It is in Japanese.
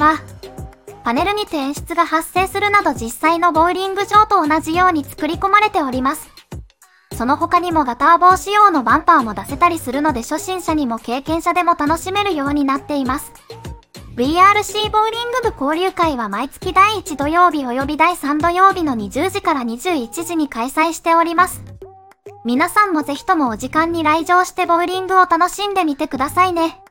は、パネルにて演出が発生するなど実際のボウリング場と同じように作り込まれております。その他にもガター棒仕様のバンパーも出せたりするので初心者にも経験者でも楽しめるようになっています。VRC ボウリング部交流会は毎月第1土曜日及び第3土曜日の20時から21時に開催しております。皆さんもぜひともお時間に来場してボウリングを楽しんでみてくださいね。